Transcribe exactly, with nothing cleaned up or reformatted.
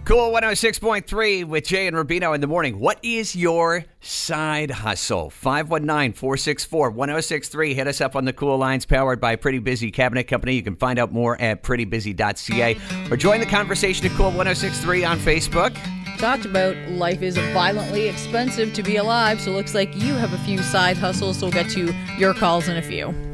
Cool one oh six point three with Jay and Rubino in the morning. What is your side hustle? five one nine, four six four, one oh six three. Hit us up on the Cool Lines powered by Pretty Busy Cabinet Company. You can find out more at pretty busy dot c a or join the conversation at Cool one oh six three on Facebook. Talked about life is violently expensive to be alive, so looks like you have a few side hustles, so we'll get to your calls in a few.